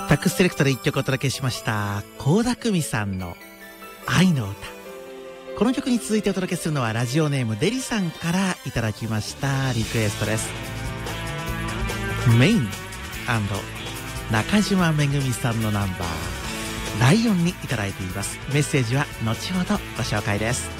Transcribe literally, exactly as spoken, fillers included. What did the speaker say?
タックスセレクトで一曲お届けしました。倖田來未さんの愛の歌。この曲に続いてお届けするのはラジオネームデリさんからいただきましたリクエストです。メイン&中島めぐみさんのナンバーライオンにいただいています。メッセージは後ほどご紹介です。